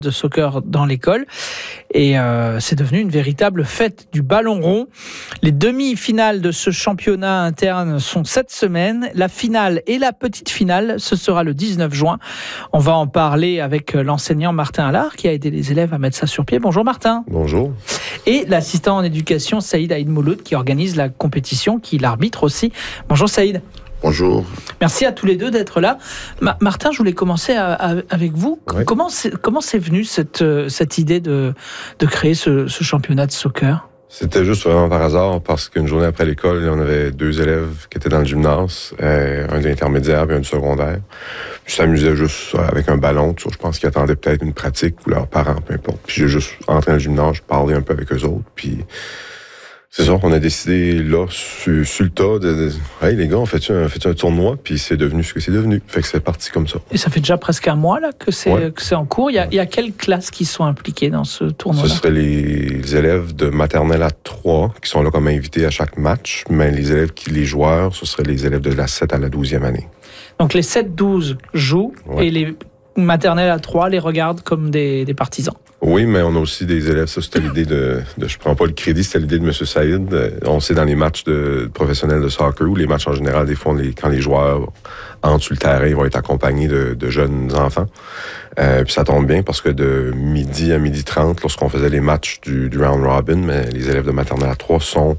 de soccer dans l'école et c'est devenu une véritable fête du ballon rond. Les demi-finales de ce championnat interne sont cette semaine. La finale et la petite finale, ce sera le 19 juin. On va en parler avec l'enseignant Martin Allard qui a aidé les élèves à mettre ça sur pied. Bonjour Martin. Bonjour. Et l'assistant en éducation Saïd Aïd Mouloud qui organise la compétition, qui l'arbitre aussi. Bonjour Saïd. Bonjour. Merci à tous les deux d'être là. Martin, je voulais commencer avec vous. Oui. Comment c'est venu cette idée de créer ce championnat de soccer ? C'était juste vraiment par hasard parce qu'une journée après l'école, on avait 2 élèves qui étaient dans le gymnase, un de l'intermédiaire et un du secondaire. Puis s'amusaient juste avec un ballon. Je pense qu'ils attendaient peut-être une pratique ou leurs parents, peu importe. Puis j'ai juste entré dans le gymnase, je parlais un peu avec eux autres. Puis c'est ça qu'on a décidé là, sur le tas, hey les gars, on fait un tournoi, puis c'est devenu ce que c'est devenu. Fait que c'est parti comme ça. Et ça fait déjà presque un mois là que c'est en cours. Il y a quelles classes qui sont impliquées dans ce tournoi-là ? Ce seraient les élèves de maternelle à 3 qui sont là comme invités à chaque match, mais les joueurs, ce seraient les élèves de la 7 à la 12e année. Donc les 7-12 jouent et les maternelles à 3 les regardent comme des partisans. Oui, mais on a aussi des élèves, ça c'était l'idée de je prends pas le crédit, c'était l'idée de M. Saïd. On sait dans les matchs professionnels de soccer ou les matchs en général, des fois, quand les joueurs entrent sur le terrain, ils vont être accompagnés de jeunes enfants. Puis ça tombe bien parce que de midi à 12h30, lorsqu'on faisait les matchs du round robin, mais les élèves de maternelle à 3 sont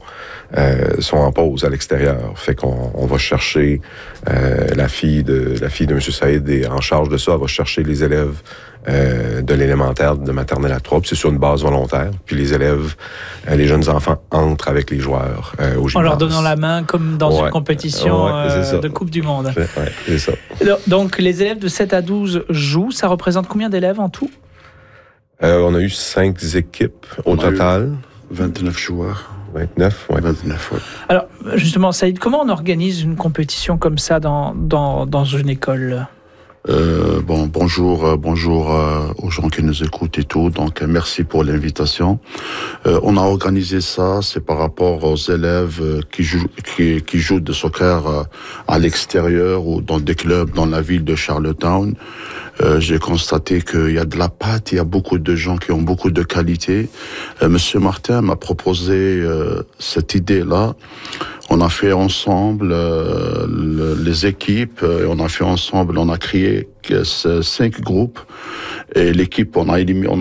en pause à l'extérieur. Fait qu'on va chercher la fille de M. Saïd est en charge de ça. Elle va chercher les élèves de l'élémentaire de maternelle à 3, puis c'est sur une base volontaire. Puis les élèves, les jeunes enfants entrent avec les joueurs au gymnase. En leur donnant la main comme dans une compétition de Coupe du Monde. Ouais, c'est ça. Donc les élèves de 7 à 12 jouent. Ça représente combien d'élèves en tout ? On a eu 5 équipes au total. 29 joueurs. 29, ouais. 29, ouais. Alors justement, Saïd, comment on organise une compétition comme ça dans une école ? Bonjour aux gens qui nous écoutent et tout. Donc, merci pour l'invitation. On a organisé ça, c'est par rapport aux élèves qui jouent de soccer à l'extérieur ou dans des clubs dans la ville de Charlottetown. J'ai constaté qu'il y a de la patte, il y a beaucoup de gens qui ont beaucoup de qualité. Monsieur Martin m'a proposé cette idée-là. On a fait ensemble les équipes, on a créé 5 groupes. Et l'équipe, il y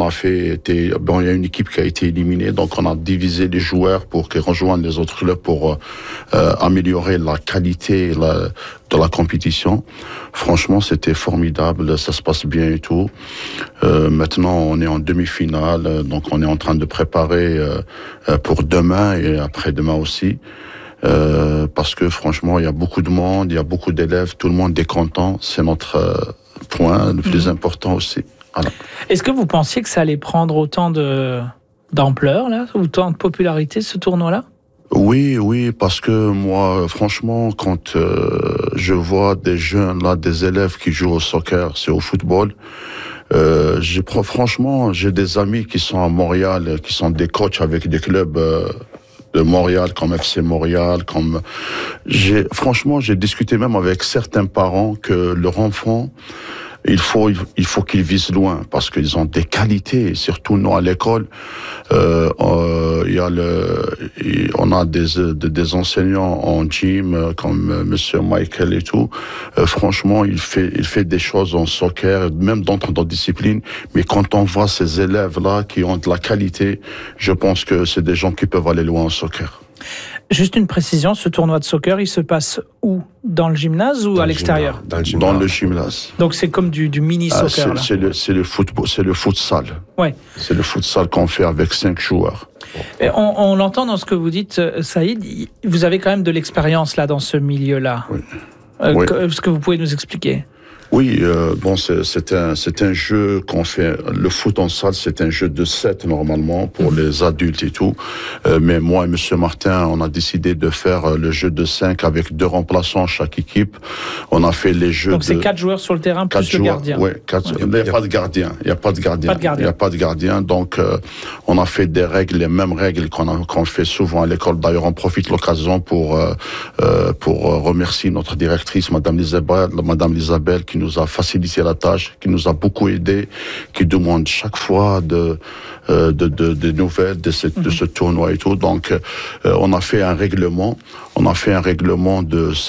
a une équipe qui a été éliminée, donc on a divisé les joueurs pour qu'ils rejoignent les autres clubs pour améliorer la qualité de la compétition. Franchement, c'était formidable, ça se passe bien et tout. Maintenant, on est en demi-finale, donc on est en train de préparer pour demain et après-demain aussi. Parce que franchement, il y a beaucoup de monde, il y a beaucoup d'élèves, tout le monde est content. C'est notre point le plus important aussi. Voilà. Est-ce que vous pensiez que ça allait prendre autant d'ampleur, là, autant de popularité, ce tournoi-là ? Oui, parce que moi, franchement, quand je vois des jeunes, là, des élèves qui jouent au soccer, c'est au football, franchement, j'ai des amis qui sont à Montréal, qui sont des coachs avec des clubs de Montréal, comme FC Montréal, franchement, j'ai discuté même avec certains parents que leur enfant, il faut qu'ils visent loin parce qu'ils ont des qualités. Surtout nous à l'école, on a des enseignants en gym comme Monsieur Michael et tout. Franchement, il fait des choses en soccer, même dans d'autres disciplines. Mais quand on voit ces élèves-là qui ont de la qualité, je pense que c'est des gens qui peuvent aller loin en soccer. Juste une précision, ce tournoi de soccer, il se passe où ? Dans le gymnase ou à l'extérieur ? Dans le gymnase. Donc c'est comme du mini-soccer. C'est le football, c'est le futsal. Ouais. C'est le futsal qu'on fait avec 5 joueurs. Et on l'entend dans ce que vous dites, Saïd, vous avez quand même de l'expérience là dans ce milieu-là. Oui. Est-ce que vous pouvez nous expliquer ? Oui, c'est un jeu qu'on fait. Le foot en salle, c'est un jeu de 7 normalement pour les adultes et tout. Mais moi et Monsieur Martin, on a décidé de faire le jeu de 5 avec 2 remplaçants chaque équipe. On a fait les jeux. Donc c'est 4 joueurs sur le terrain plus le gardien. Oui, 4. Il n'y a pas de gardien. Il n'y a pas de gardien. Donc on a fait des règles, les mêmes règles qu'on fait souvent à l'école. D'ailleurs, on profite de l'occasion pour remercier notre directrice, Madame Isabelle, qui nous a facilité la tâche, qui nous a beaucoup aidé, qui demande chaque fois des nouvelles de ce tournoi et tout. Donc, on a fait un règlement. On a fait un règlement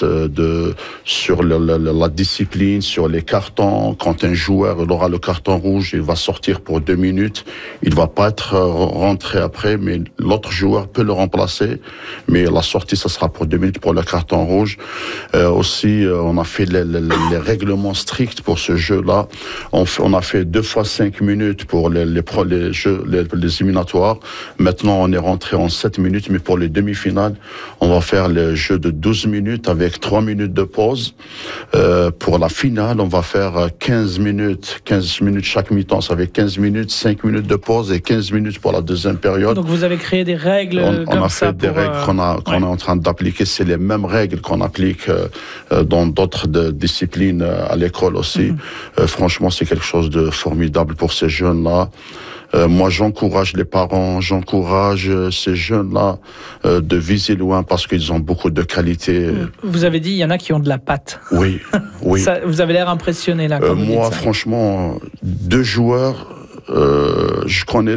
sur la discipline, sur les cartons. Quand un joueur aura le carton rouge, il va sortir pour 2 minutes. Il va pas être rentré après, mais l'autre joueur peut le remplacer. Mais la sortie, ça sera pour 2 minutes pour le carton rouge. Aussi, on a fait les règlements stricts pour ce jeu-là. On a fait 2 fois 5 minutes pour les éliminatoires. Maintenant, on est rentré en 7 minutes, mais pour les demi-finales, on va faire le jeu de 12 minutes avec 3 minutes de pause. Pour la finale, on va faire 15 minutes chaque mi-temps. Ça fait 15 minutes, 5 minutes de pause et 15 minutes pour la deuxième période. Donc vous avez créé des règles on a fait des règles qu'on est en train d'appliquer. C'est les mêmes règles qu'on applique dans d'autres disciplines à l'école aussi. Franchement, c'est quelque chose de formidable pour ces jeunes-là. Moi, j'encourage les parents, j'encourage ces jeunes-là de viser loin parce qu'ils ont beaucoup de qualité. Vous avez dit, il y en a qui ont de la patte. Oui, oui. Ça, vous avez l'air impressionné là. Moi, franchement, 2 joueurs, je connais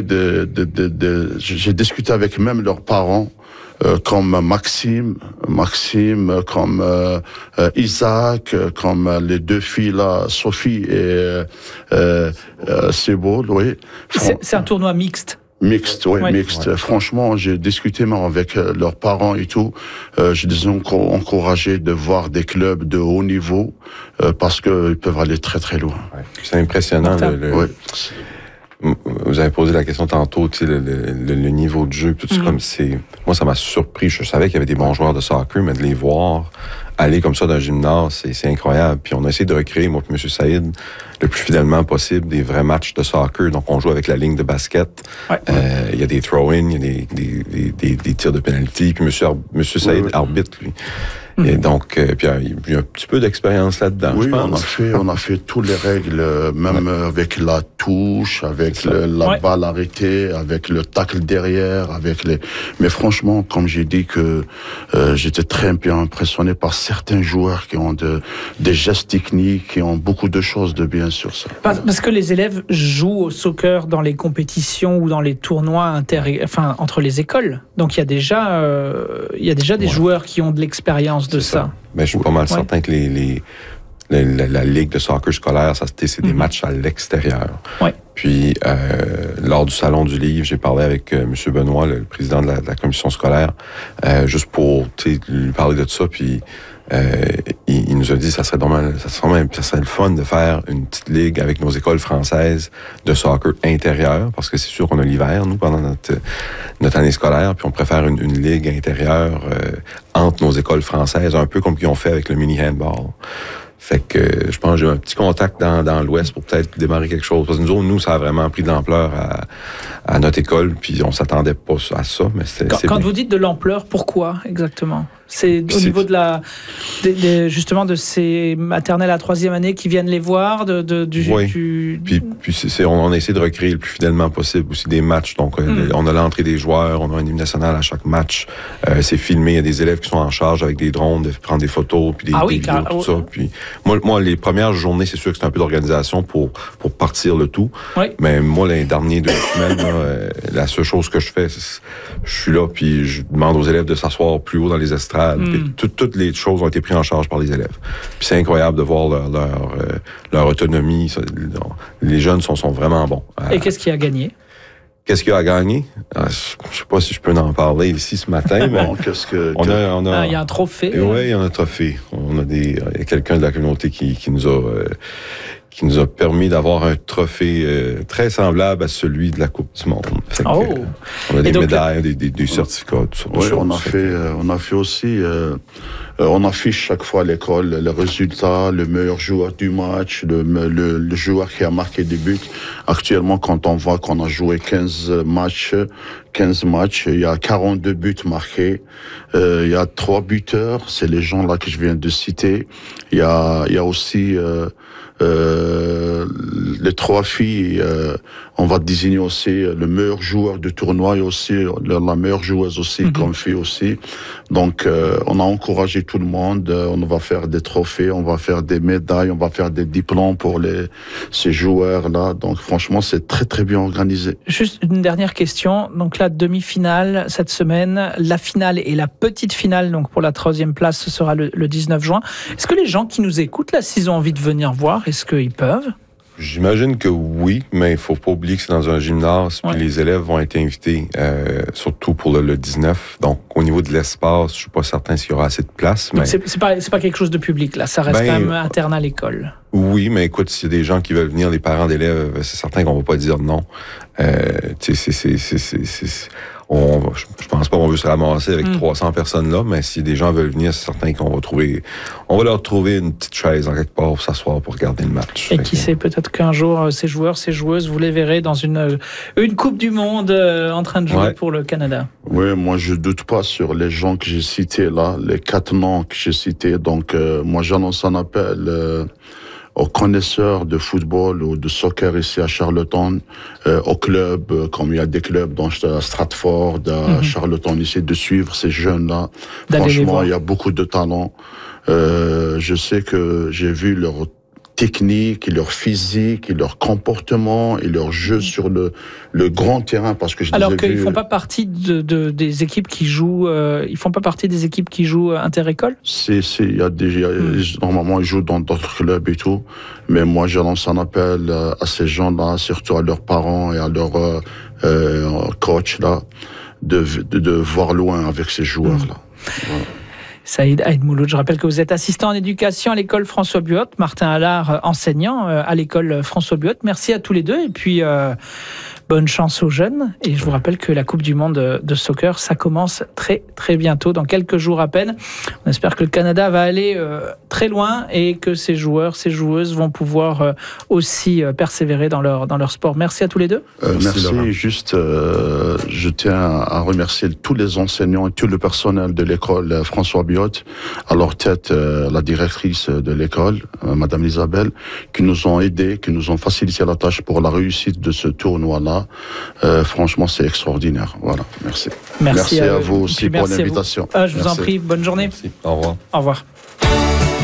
j'ai discuté avec même leurs parents. Comme Maxime, comme Isaac, comme les 2 filles là, Sophie et c'est beau, oui. C'est un tournoi mixte. Mixte, oui, mixte. Ouais. Franchement, j'ai discuté même avec leurs parents et tout. Je les ai encouragés de voir des clubs de haut niveau parce qu'ils peuvent aller très très loin. Ouais. C'est impressionnant. Oui. Vous avez posé la question tantôt, tu sais, le niveau de jeu, tout ça, comme c'est... Moi, ça m'a surpris. Je savais qu'il y avait des bons joueurs de soccer, mais de les voir aller comme ça dans un gymnase, c'est incroyable. Puis on a essayé de recréer, moi et M. Saïd, le plus fidèlement possible, des vrais matchs de soccer. Donc, on joue avec la ligne de basket. Ouais. Il y a des throw-in, il y a des tirs de penalty. Puis M. Saïd arbitre, lui. Et donc, puis il y a un petit peu d'expérience là-dedans, oui, je pense. On a fait toutes les règles, même avec la touche, avec la balle arrêtée, avec le tacle derrière, Mais franchement, comme j'ai dit que j'étais très bien impressionné par certains joueurs qui ont des gestes techniques, qui ont beaucoup de choses de bien sur ça. Parce que les élèves jouent au soccer dans les compétitions ou dans les tournois entre les écoles. Donc il y a déjà des joueurs qui ont de l'expérience de ça. Mais je suis pas mal certain que la ligue de soccer scolaire, c'est des matchs à l'extérieur. Ouais. Puis, lors du Salon du Livre, j'ai parlé avec M. Benoît, le président de la commission scolaire, juste pour lui parler de ça. Puis, il nous a dit que ça serait le fun de faire une petite ligue avec nos écoles françaises de soccer intérieure, parce que c'est sûr qu'on a l'hiver, nous, pendant notre année scolaire, puis on préfère une ligue intérieure entre nos écoles françaises, un peu comme ils ont fait avec le mini-handball. Fait que je pense que j'ai un petit contact dans l'Ouest pour peut-être démarrer quelque chose. Parce que nous, ça a vraiment pris de l'ampleur à notre école, puis on s'attendait pas à ça. Mais quand vous dites de l'ampleur, pourquoi exactement? C'est au niveau justement de ces maternelles à 3e année qui viennent les voir Oui. Puis on a essayé de recréer le plus fidèlement possible aussi des matchs. Donc, on a l'entrée des joueurs, on a un hymne national à chaque match. C'est filmé, il y a des élèves qui sont en charge avec des drones de prendre des photos, puis des vidéos, tout ça. Puis moi, les premières journées, c'est sûr que c'est un peu d'organisation pour partir le tout. Oui. Mais moi, les derniers 2 semaines, là, la seule chose que je fais, je suis là, puis je demande aux élèves de s'asseoir plus haut dans les estrades. Toutes les choses ont été prises en charge par les élèves. Puis c'est incroyable de voir leur autonomie. Les jeunes sont vraiment bons. Et qu'est-ce qui a gagné? Qu'est-ce qu'il y a à gagner? Je ne sais pas si je peux en parler ici ce matin, mais il y a un trophée. Oui, il y a un trophée. Il y a quelqu'un de la communauté qui nous a permis d'avoir un trophée très semblable à celui de la Coupe du Monde. On a des médailles, des certificats, tout ça. Oui, on a fait aussi... on affiche chaque fois à l'école le résultat, le meilleur joueur du match, le joueur qui a marqué des buts. Actuellement, quand on voit qu'on a joué 15 matchs, il y a 42 buts marqués. Il y a 3 buteurs, c'est les gens là que je viens de citer. Il y a aussi... les 3 filles On va désigner aussi le meilleur joueur du tournoi et aussi la meilleure joueuse aussi, comme fille aussi. Donc, on a encouragé tout le monde. On va faire des trophées, on va faire des médailles, on va faire des diplômes pour ces joueurs-là. Donc, franchement, c'est très, très bien organisé. Juste une dernière question. Donc, la demi-finale cette semaine, la finale et la petite finale, donc pour la 3e place, ce sera le 19 juin. Est-ce que les gens qui nous écoutent, là, s'ils ont envie de venir voir, est-ce qu'ils peuvent? J'imagine que oui, mais il faut pas oublier que c'est dans un gymnase, puis les élèves vont être invités, surtout pour le 19. Donc, au niveau de l'espace, je suis pas certain s'il y aura assez de place. Mais c'est pas quelque chose de public, là. Ça reste quand même interne à l'école. Oui, mais écoute, s'il y a des gens qui veulent venir, les parents d'élèves, c'est certain qu'on va pas dire non. Je pense pas qu'on veut se ramasser avec 300 personnes là, mais si des gens veulent venir, c'est certain qu'on va leur trouver une petite chaise en quelque part pour s'asseoir pour regarder le match. Et qui sait, peut-être qu'un jour, ces joueurs, ces joueuses, vous les verrez dans une Coupe du Monde en train de jouer pour le Canada. Oui, moi je doute pas sur les gens que j'ai cités là, les 4 noms que j'ai cités. Donc moi j'annonce un appel aux connaisseurs de football ou de soccer ici à Charlottetown, au club, comme il y a des clubs dans Stratford, à Charlottetown ici, de suivre ces jeunes-là. Franchement, il y a beaucoup de talent. Je sais que j'ai vu leur technique, et leur physique, et leur comportement, et leur jeu sur le grand terrain, parce que alors qu'ils font pas partie des équipes qui jouent, ils font pas partie des équipes qui jouent inter-école. Il y a normalement ils jouent dans d'autres clubs et tout, mais moi je lance un appel à ces gens-là, surtout à leurs parents et à leurs coachs là, de voir loin avec ces joueurs-là. Voilà. Saïd Aïd Mouloud, je rappelle que vous êtes assistant en éducation à l'école François Buot, Martin Allard, enseignant à l'école François Buot. Merci à tous les deux et puis bonne chance aux jeunes. Et je vous rappelle que la Coupe du Monde de soccer, ça commence très très bientôt, dans quelques jours à peine. On espère que le Canada va aller très loin et que ces joueurs, ces joueuses vont pouvoir aussi persévérer dans leur sport. Merci à tous les deux. Merci. Juste, je tiens à remercier tous les enseignants et tout le personnel de l'école François Buot, à leur tête la directrice de l'école, Madame Isabelle, qui nous ont aidés, qui nous ont facilité la tâche pour la réussite de ce tournoi-là. Franchement, c'est extraordinaire. Voilà, merci. Merci à vous aussi pour l'invitation. Je vous en prie, bonne journée. Merci. Au revoir. Au revoir.